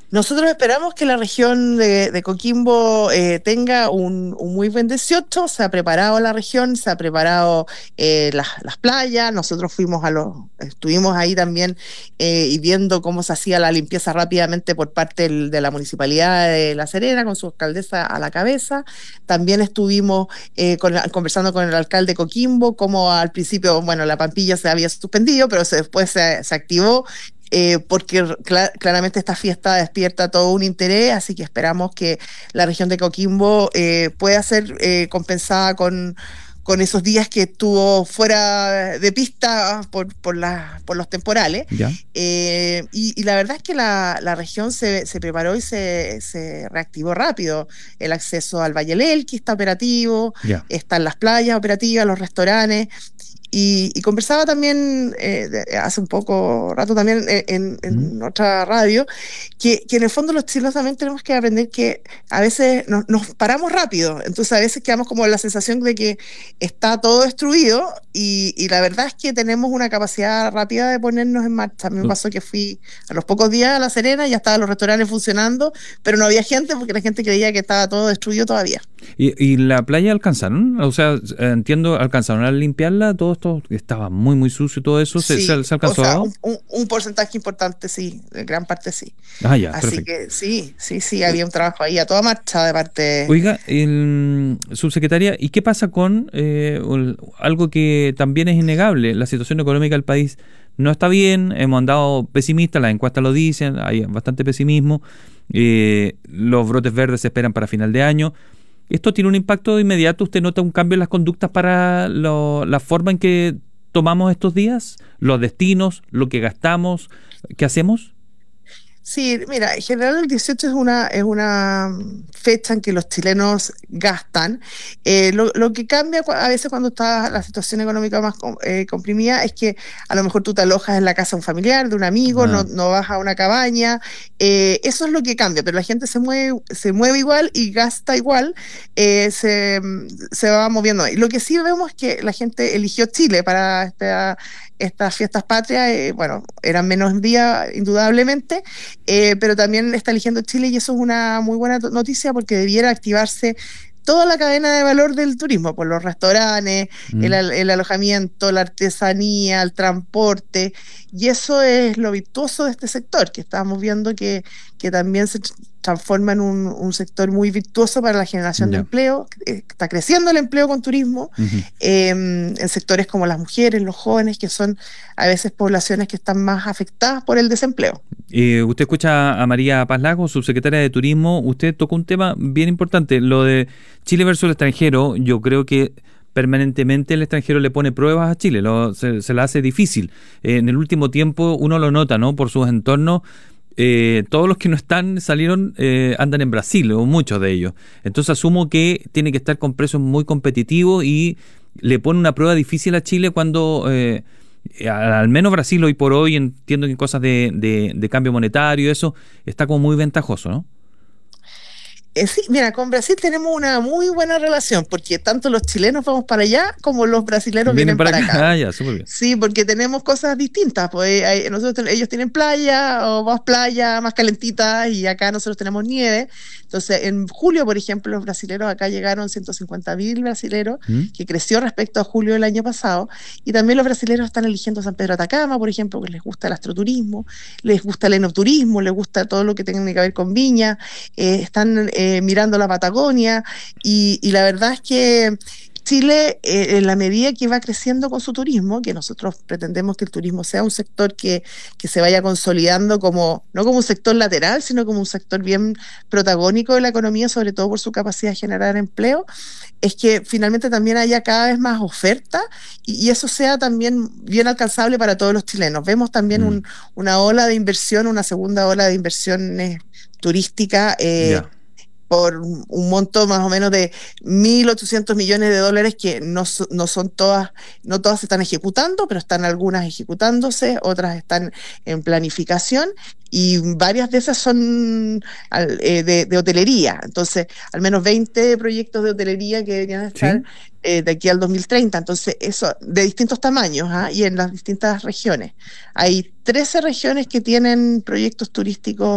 Nosotros esperamos que la región de Coquimbo tenga un muy buen 18. Se ha preparado la región, se ha preparado las playas. Nosotros estuvimos ahí también y viendo cómo se hacía la limpieza rápidamente por parte de la Municipalidad de La Serena, con su alcaldesa a la cabeza. También estuvimos conversando con el alcalde de Coquimbo, como al principio, bueno, la Pampilla se había suspendido, pero después se activó porque claramente esta fiesta despierta todo un interés, así que esperamos que la región de Coquimbo pueda ser compensada con esos días que estuvo fuera de pista por los temporales. ¿Ya? Y la verdad es que la región se preparó y se reactivó rápido. El acceso al Valle del Elqui está operativo, Ya. están las playas operativas, los restaurantes. Y conversaba también hace un poco rato también ¿Mm? en otra radio, que en el fondo los chilenos también tenemos que aprender que a veces nos paramos rápido, entonces a veces quedamos como la sensación de que está todo destruido y la verdad es que tenemos una capacidad rápida de ponernos en marcha. A mí me pasó que fui a los pocos días a La Serena, ya estaban los restaurantes funcionando, pero no había gente porque la gente creía que estaba todo destruido todavía. ¿Y la playa alcanzaron? O sea, entiendo, ¿alcanzaron a limpiarla? Todo esto estaba muy, muy sucio y todo eso. Sí, ¿Se o sea, alcanzó? un porcentaje importante sí, gran parte sí. Ah, ya, Así perfecto. que sí, sí, sí, había un trabajo ahí a toda marcha de parte. Oiga, subsecretaria, ¿y qué pasa con algo que también es innegable? La situación económica del país no está bien, hemos andado pesimistas, las encuestas lo dicen, hay bastante pesimismo, los brotes verdes se esperan para final de año. ¿Esto tiene un impacto de inmediato? ¿Usted nota un cambio en las conductas para la forma en que tomamos estos días? ¿Los destinos? ¿Lo que gastamos? ¿Qué hacemos? Sí, mira, en general el 18 es una fecha en que los chilenos gastan. Lo que cambia a veces cuando está la situación económica más comprimida es que a lo mejor tú te alojas en la casa de un familiar, de un amigo, Ah, no vas a una cabaña. Eso es lo que cambia, pero la gente se mueve igual y gasta igual, eh, se, se va moviendo. Y lo que sí vemos es que la gente eligió Chile para estas fiestas patrias. Bueno, eran menos días, indudablemente, pero también está eligiendo Chile y eso es una muy buena noticia porque debiera activarse toda la cadena de valor del turismo, por los restaurantes, mm, el alojamiento, la artesanía, el transporte, y eso es lo virtuoso de este sector, que estamos viendo que también se transforma en un sector muy virtuoso para la generación de ya. empleo. Está creciendo el empleo con turismo, Ujú. en sectores como las mujeres, los jóvenes, que son a veces poblaciones que están más afectadas por el desempleo. Usted escucha a María Paz Lago, subsecretaria de Turismo. Usted tocó un tema bien importante, lo de Chile versus el extranjero. Yo creo que permanentemente el extranjero le pone pruebas a Chile, se la hace difícil. En el último tiempo uno lo nota, ¿no? Por sus entornos. Todos los que no están salieron, andan en Brasil, o muchos de ellos. Entonces asumo que tiene que estar con precios muy competitivos y le pone una prueba difícil a Chile cuando al menos Brasil hoy por hoy, entiendo que en cosas de cambio monetario, eso está como muy ventajoso, ¿no? Sí, mira, con Brasil tenemos una muy buena relación porque tanto los chilenos vamos para allá como los brasileros Vienen vienen para para acá, acá. ah, ya, súper bien. Sí, porque tenemos cosas distintas. Pues ellos tienen playa o más playa, más calentita, y acá nosotros tenemos nieve. Entonces, en julio, por ejemplo, los brasileros acá llegaron 150.000 brasileros, ¿Mm? que creció respecto a julio del año pasado. Y también los brasileros están eligiendo San Pedro de Atacama, por ejemplo, que les gusta el astroturismo, les gusta el enoturismo, les gusta todo lo que tenga que ver con viña. Están mirando la Patagonia y la verdad es que Chile, en la medida que va creciendo con su turismo, que nosotros pretendemos que el turismo sea un sector que se vaya consolidando como, no como un sector lateral, sino como un sector bien protagónico de la economía, sobre todo por su capacidad de generar empleo, es que finalmente también haya cada vez más oferta y eso sea también bien alcanzable para todos los chilenos. Vemos también Mm, una ola de inversión, una segunda ola de inversiones turística, ya. por un monto más o menos de 1.800 millones de dólares que no son todas, no todas se están ejecutando, pero están algunas ejecutándose, otras están en planificación y varias de esas son de hotelería. Entonces, al menos 20 proyectos de hotelería que deberían estar ¿Sí? de aquí al 2030. Entonces, eso de distintos tamaños, ¿ah? Y en las distintas regiones. Hay 13 regiones que tienen proyectos turísticos